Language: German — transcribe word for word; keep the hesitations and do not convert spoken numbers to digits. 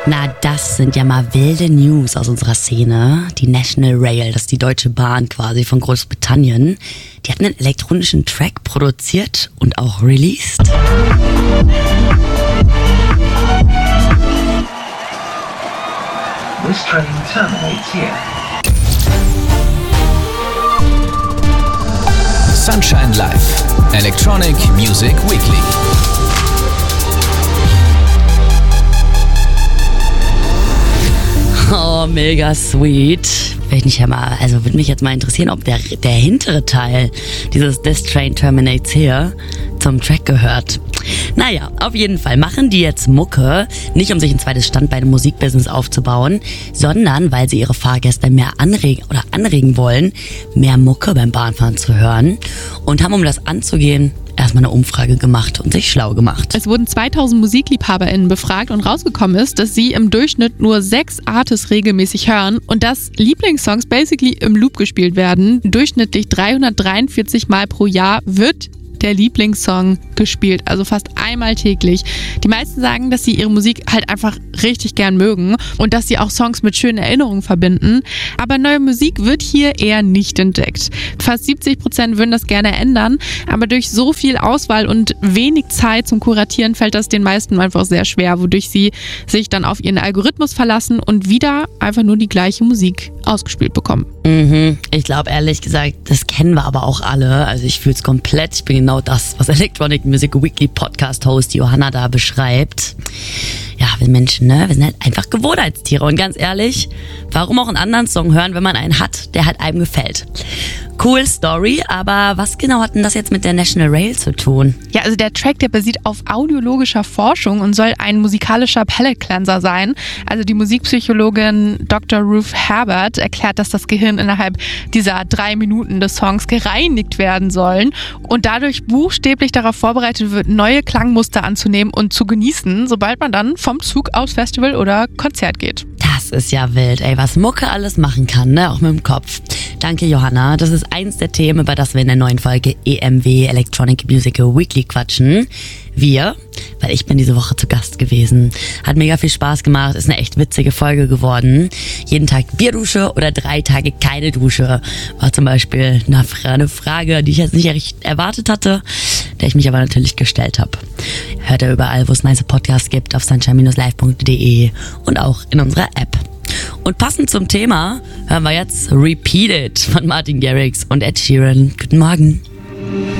Na, das sind ja mal wilde News aus unserer Szene. Die National Rail, das ist die Deutsche Bahn quasi von Großbritannien. Die hat einen elektronischen Track produziert und auch released. This train terminates here. Sunshine Live, Electronic Music Weekly. Oh, mega sweet. Will ich nicht ja mal, also würde mich jetzt mal interessieren, ob der, der hintere Teil dieses This Train Terminates Here zum Track gehört. Naja, auf jeden Fall machen die jetzt Mucke, nicht um sich ein zweites Standbein im Musikbusiness aufzubauen, sondern weil sie ihre Fahrgäste mehr anregen oder anregen wollen, mehr Mucke beim Bahnfahren zu hören und haben, um das anzugehen, erstmal eine Umfrage gemacht und sich schlau gemacht. Es wurden zweitausend MusikliebhaberInnen befragt und rausgekommen ist, dass sie im Durchschnitt nur sechs Artists regelmäßig hören und dass Lieblingssongs basically im Loop gespielt werden. Durchschnittlich dreihundertdreiundvierzig Mal pro Jahr wird der Lieblingssong gespielt, also fast einmal täglich. Die meisten sagen, dass sie ihre Musik halt einfach richtig gern mögen und dass sie auch Songs mit schönen Erinnerungen verbinden. Aber neue Musik wird hier eher nicht entdeckt. Fast siebzig Prozent würden das gerne ändern, aber durch so viel Auswahl und wenig Zeit zum Kuratieren fällt das den meisten einfach sehr schwer, wodurch sie sich dann auf ihren Algorithmus verlassen und wieder einfach nur die gleiche Musik ausgespielt bekommen. Mhm. Ich glaube ehrlich gesagt, das kennen wir aber auch alle. Also ich fühle es komplett. Ich bin genau das, was Electronic Music Weekly Podcast Host Johanna da beschreibt. Ja, wir Menschen, ne, wir sind halt einfach Gewohnheitstiere. Und ganz ehrlich, warum auch einen anderen Song hören, wenn man einen hat, der halt einem gefällt? Cool Story, aber was genau hat denn das jetzt mit der National Rail zu tun? Ja, also der Track, der basiert auf audiologischer Forschung und soll ein musikalischer Palette Cleanser sein. Also die Musikpsychologin Doktor Ruth Herbert erklärt, dass das Gehirn innerhalb dieser drei Minuten des Songs gereinigt werden sollen und dadurch buchstäblich darauf vorbereitet wird, neue Klangmuster anzunehmen und zu genießen, sobald man dann vom Zug aufs Festival oder Konzert geht. Das ist ja wild, ey, was Mucke alles machen kann, ne, auch mit dem Kopf. Danke, Johanna. Das ist eins der Themen, über das wir in der neuen Folge E M W Electronic Music Weekly quatschen. Wir, weil ich bin diese Woche zu Gast gewesen. Hat mega viel Spaß gemacht, ist eine echt witzige Folge geworden. Jeden Tag Bierdusche oder drei Tage keine Dusche war zum Beispiel eine Frage, die ich jetzt nicht echt erwartet hatte, der ich mich aber natürlich gestellt habe. Hört ihr überall, wo es nice Podcasts gibt, auf sunshine dash live punkt de und auch in unserer App. Und passend zum Thema hören wir jetzt Repeat It von Martin Garrix und Ed Sheeran. Guten Morgen.